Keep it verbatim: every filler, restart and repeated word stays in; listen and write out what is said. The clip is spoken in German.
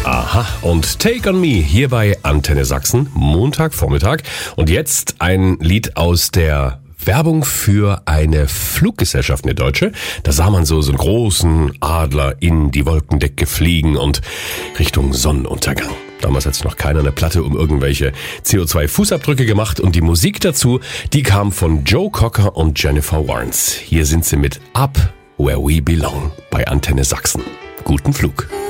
Aha, und Take on Me hier bei Antenne Sachsen, Montagvormittag. Und jetzt ein Lied aus der Werbung für eine Fluggesellschaft, eine deutsche. Da sah man so, so einen großen Adler in die Wolkendecke fliegen und Richtung Sonnenuntergang. Damals hat sich noch keiner eine Platte um irgendwelche C O zwei Fußabdrücke gemacht und die Musik dazu, die kam von Joe Cocker und Jennifer Warnes. Hier sind sie mit Up Where We Belong bei Antenne Sachsen. Guten Flug.